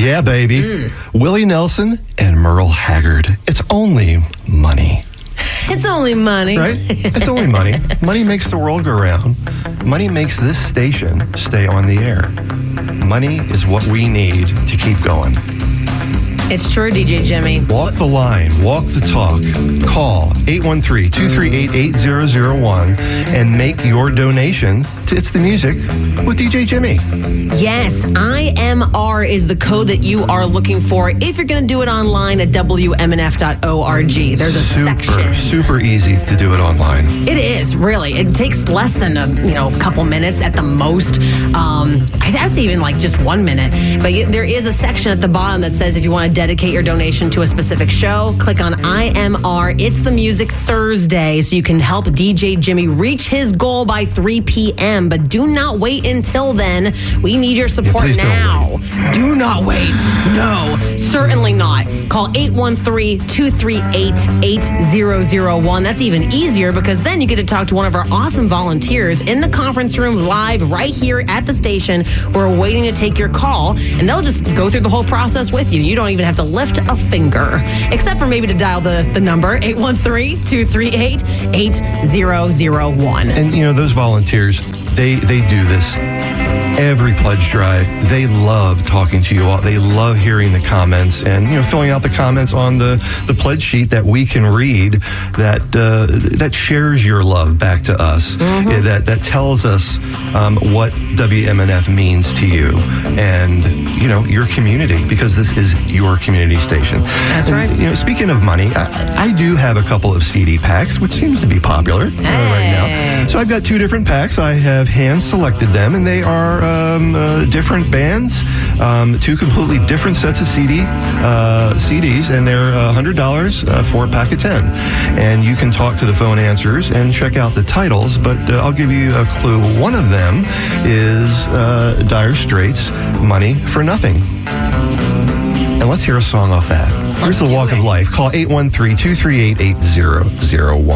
Yeah, baby. Willie Nelson and Merle Haggard. It's only money. It's only money. Right? It's only money. Money makes the world go round. Money makes this station stay on the air. Money is what we need to keep going. It's true, DJ Jimmy. Walk the line. Walk the talk. Call 813-238-8001 and make your donation to It's the Music with DJ Jimmy. Yes, IMR is the code that you are looking for if you're going to do it online at WMNF.org. There's a section. Super easy to do it online. It is, really. It takes less than a couple minutes at the most. That's even like just 1 minute. But there is a section at the bottom that says if you want to dedicate your donation to a specific show, click on IMR. It's the Music Thursday, so you can help DJ Jimmy reach his goal by 3 p.m. But do not wait until then. We need your support now. Do not wait. No, certainly not. Call 813-238-8001. That's even easier because then you get to talk to one of our awesome volunteers in the conference room live right here at the station. We're waiting to take your call, and they'll just go through the whole process with you. You don't even have to lift a finger, except for maybe to dial the number 813-238-8001. And those volunteers, they do this every pledge drive. They love talking to you all. They love hearing the comments and filling out the comments on the pledge sheet that we can read that shares your love back to us. That tells us what WMNF means to you and your community, because this is your community station. That's right. Speaking of money, I do have a couple of CD packs, which seems to be popular right now. So I've got 2 different packs. I have hand selected them, and they are different bands, 2 completely different sets of CDs, and they're $100 for a pack of 10. And you can talk to the phone answers and check out the titles, but I'll give you a clue. One of them is Dire Straits' Money for Nothing. And let's hear a song off that. Here's The Walk of Life. Call 813-238-8001.